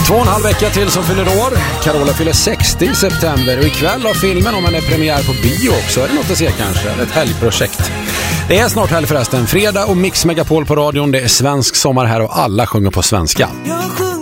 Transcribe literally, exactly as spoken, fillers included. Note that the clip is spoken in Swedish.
Två och en halv vecka till som fyller år. Carola fyller sextio i september och ikväll har filmen om henne premiär på bio också. Är det något att se kanske? Ett helgprojekt. Det är snart helg förresten. Fredag och Mix Megapol på radion. Det är svensk sommar här och alla sjunger på svenska.